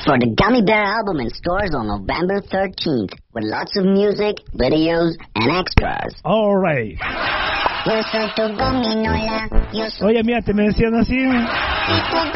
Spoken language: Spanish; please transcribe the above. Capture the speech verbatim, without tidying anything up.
for the Gummy Bear album in stores on November thirteenth, with lots of music, videos, and extras. All right. Yo soy tu gominola, yo soy... Oye, mira, te me decían así.